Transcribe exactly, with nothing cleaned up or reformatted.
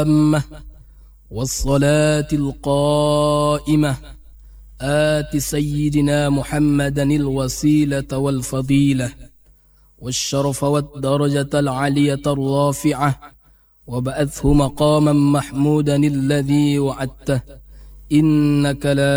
التامة والصلاة القائمة آت سيدنا محمدا الوسيلة والفضيلة والشرف والدرجة العلية الرافعة وبعثه مقاما محمودا الذي وعدته إنك لا